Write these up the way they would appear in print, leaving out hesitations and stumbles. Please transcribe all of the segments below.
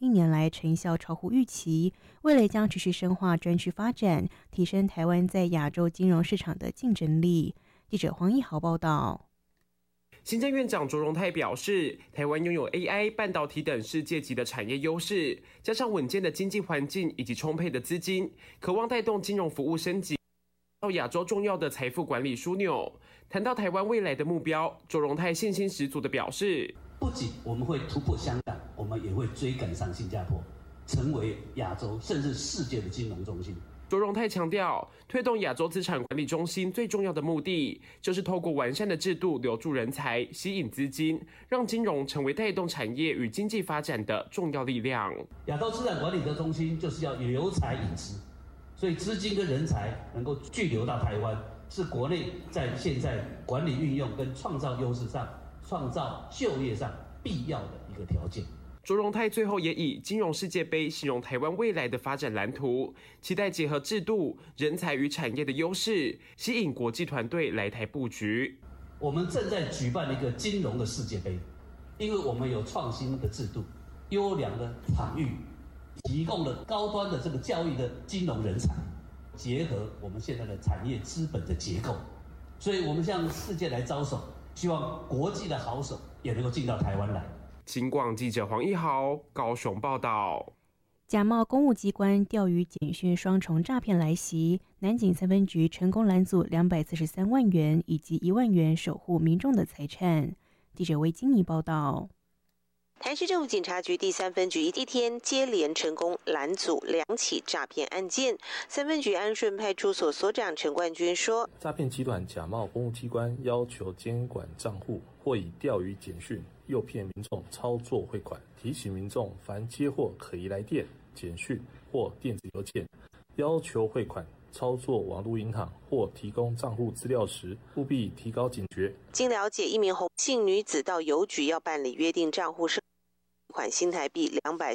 近年来成效超乎预期，未来将持续深化专区发展，提升台湾在亚洲金融市场的竞争力。记者黄义豪报道。 行政院长卓荣泰表示，台湾拥有 AI、半导体等世界级的产业优势，加上稳健的经济环境以及充沛的资金，渴望带动金融服务升级到亚洲重要的财富管理枢纽。谈到台湾未来的目标，卓荣泰信心十足地表示， 不仅我们会突破香港，我们也会追赶上新加坡，成为亚洲甚至世界的金融中心。 卓荣泰强调，推动亚洲资产管理中心最重要的目的，就是透过完善的制度留住人才、吸引资金，让金融成为带动产业与经济发展的重要力量。 亚洲资产管理的中心就是要留才引资，所以资金跟人才能够聚流到台湾，是国内在现在管理运用跟创造优势上、创造就业上必要的一个条件。 卓荣泰最后也以金融世界杯形容台湾未来的发展蓝图，期待结合制度、人才与产业的优势，吸引国际团队来台布局。 我们正在举办一个金融的世界杯，因为我们有创新的制度、优良的场域，提供了高端的这个教育的金融人才，结合我们现在的产业资本的结构，所以我们向世界来招手，希望国际的好手也能够进到台湾来。 警广记者黄义豪高雄报道。 假冒公务机关钓鱼简讯双重诈骗来袭，南警三分局成功拦阻243万元以及1万元守护民众的财产。记者魏金妮报道。 台市政府警察局第三分局一天接连成功拦阻2起诈骗案件。三分局安顺派出所所长陈冠军说， 诈骗集团假冒公务机关要求监管账户，或以钓鱼简讯诱骗民众操作汇款，提醒民众凡接获可疑来电、简讯或电子邮件要求汇款、操作网络银行或提供账户资料时，务必提高警觉。 经了解，一名洪姓女子到邮局要办理约定账户款新台币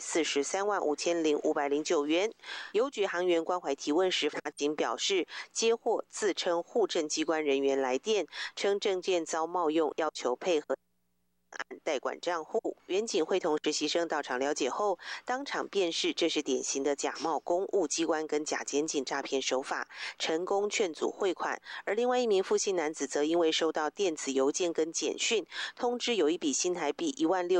243万5509元，邮局行员关怀提问时，法警表示接获自称户政机关人员来电，称证件遭冒用，要求配合代管账户。员警会同实习生到场了解后，当场辨识这是典型的假冒公务机关跟假检警诈骗手法，成功劝阻汇款。而另外一名傅姓男子则因为收到电子邮件跟简讯通知有一笔新台币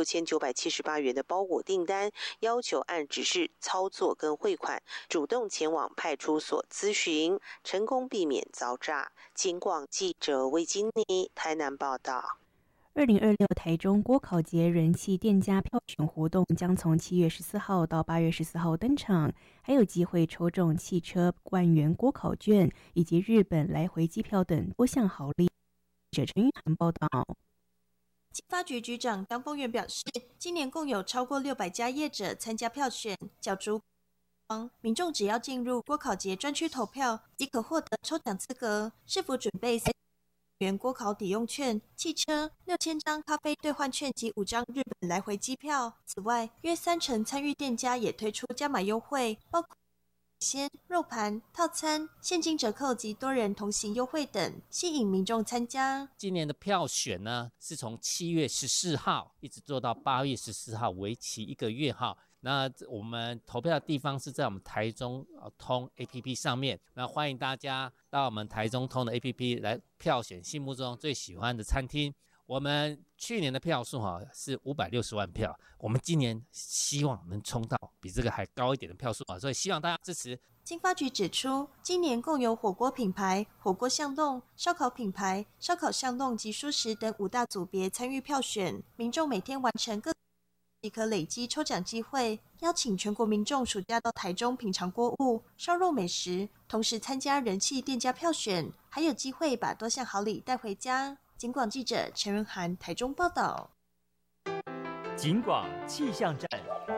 16978元的包裹订单，要求按指示操作跟汇款，主动前往派出所咨询，成功避免遭诈。警广记者魏金妮台南报道。 2026台中国考节人气店家票选活动将从7月14号到8月14号登场，还有机会抽中汽车万元国考券以及日本来回机票等多项好礼。记者陈玉涵报道。 经发局局长当丰源表示，今年共有超过600家业者参加票选，角逐民众只要进入国考节专区投票，即可获得抽奖资格。是否准备元国考抵用券、汽车6000张咖啡兑换券及5张日本来回机票。此外，约30%参与店家也推出加码优惠，包括鲜、肉盘、套餐、现金折扣及多人同行优惠等，吸引民众参加。 今年的票选呢，是从7月14号一直做到8月14号，为期1个月哈。那我们投票的地方是在我们台中通 APP 上面，那欢迎大家到我们台中通的 APP 来票选心目中最喜欢的餐厅。我们去年的票数是560万票，我们今年希望能冲到比这个还高一点的票数所以希望大家支持。 经发局指出，今年共有火锅品牌、火锅巷弄、烧烤品牌、烧烤巷弄及蔬食等5大组别参与票选，民众每天完成各即可累积抽奖机会，邀请全国民众暑假到台中品尝锅物、烧肉美食，同时参加人气店家票选，还有机会把多项好礼带回家。警广记者陈仁涵台中报道。 警广气象站。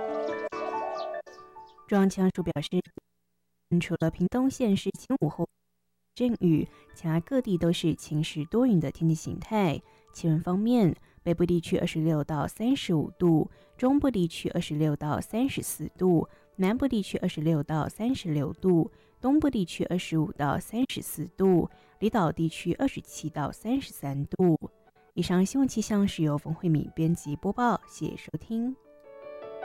中央气象署表示，除了屏东县是前午后阵雨，其他各地都是晴时多云的天气形态。气温方面，北部地区26到35度，中部地区26到34度，南部地区26到36度，东部地区25到34度，离岛地区27到33度。以上新闻气象是由冯慧敏编辑播报，谢谢收听。